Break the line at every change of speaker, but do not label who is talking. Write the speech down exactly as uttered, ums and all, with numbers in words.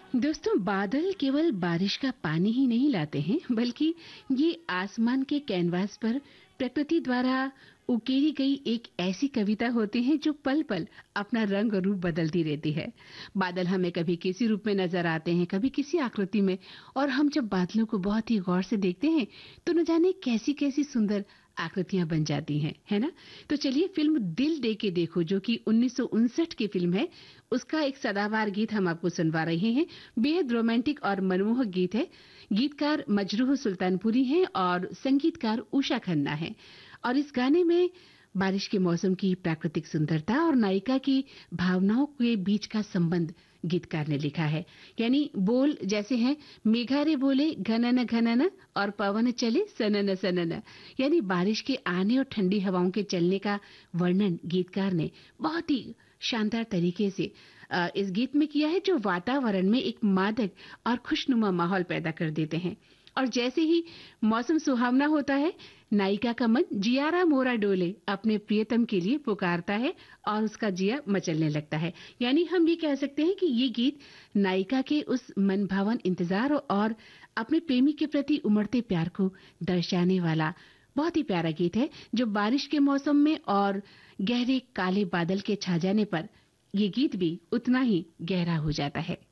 दोस्तों, बादल केवल बारिश का पानी ही नहीं लाते हैं, बल्कि ये आसमान के कैनवास पर प्रकृति द्वारा उकेरी गई एक ऐसी कविता होती है जो पल पल अपना रंग और रूप बदलती रहती है। बादल हमें कभी किसी रूप में नजर आते हैं, कभी किसी आकृति में, और हम जब बादलों को बहुत ही गौर से देखते हैं तो न जाने कैसी कैसी सुंदर आकृतियां बन जाती हैं, है ना? तो चलिए फिल्म दिल दे के देखो, जो कि उन्नीस सौ उनसठ की फिल्म है, उसका एक सदाबहार गीत हम आपको सुनवा रहे हैं। बेहद रोमांटिक और मनमोहक गीत है। गीतकार मजरूह सुल्तानपुरी हैं और संगीतकार उषा खन्ना है। और इस गाने में बारिश के मौसम की प्राकृतिक सुंदरता और नायिका की भावनाओं के बीच का संबंध गीतकार ने लिखा है। यानी बोल जैसे हैं, मेघा रे बोले घनन घनन और पवन चले सनन सनन। यानी बारिश के आने और ठंडी हवाओं के चलने का वर्णन गीतकार ने बहुत ही शानदार तरीके से अ, इस गीत में किया है, जो वातावरण में एक मादक और खुशनुमा माहौल पैदा कर देते हैं। और जैसे ही मौसम सुहावना होता है, नायिका का मन जियारा मोरा डोले अपने प्रियतम के लिए पुकारता है और उसका जिया मचलने लगता है। यानी हम ये कह सकते हैं कि ये गीत नायिका के उस मनभावन इंतजार और अपने प्रेमी के प्रति उमड़ते प्यार को दर्शाने वाला बहुत ही प्यारा गीत है, जो बारिश के मौसम में और गहरे काले बादल के छा जाने पर ये गीत भी उतना ही गहरा हो जाता है।